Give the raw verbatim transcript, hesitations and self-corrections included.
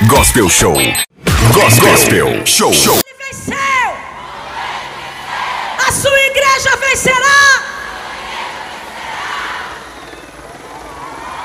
Gospel Show. Gospel, Gospel Show. Show. Ele venceu. A sua igreja vencerá.